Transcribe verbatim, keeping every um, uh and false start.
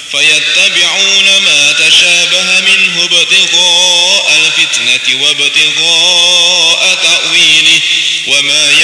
فيتبعون ما تشابه منه ابتغاء الفتنة وابتغاء تأويله وما